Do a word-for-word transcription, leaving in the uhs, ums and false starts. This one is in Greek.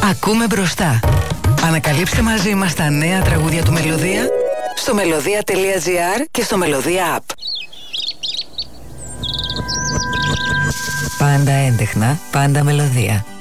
Ακούμε μπροστά. Ανακαλύψτε μαζί μας τα νέα τραγούδια του Μελωδία στο μελωδία τελεία τζι άρ και στο Μελωδία App. Πάντα έντεχνα, πάντα Μελωδία.